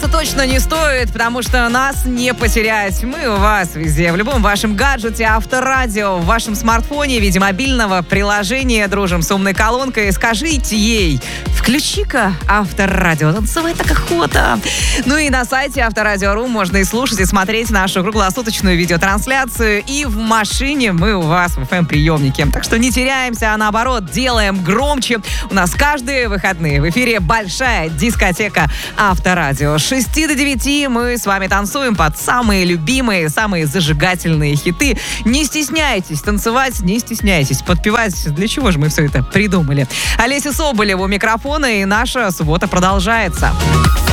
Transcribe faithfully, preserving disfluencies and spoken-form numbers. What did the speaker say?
Точно не стоит, потому что нас не потерять. Мы у вас везде, в любом вашем гаджете, авторадио, в вашем смартфоне, в виде мобильного приложения. Дружим с умной колонкой. Скажите ей: включи-ка авторадио, танцевать так охота. Ну и на сайте авторадио точка ру можно и слушать, и смотреть нашу круглосуточную видеотрансляцию. И в машине мы у вас в эф эм-приемнике. Так что не теряемся, а наоборот, делаем громче. У нас каждые выходные в эфире большая дискотека Авторадио. С шести до девяти мы с вами танцуем под самые любимые, самые зажигательные хиты. Не стесняйтесь танцевать, не стесняйтесь подпевать. Для чего же мы все это придумали? Олеся Соболева у микрофона, и наша суббота продолжается.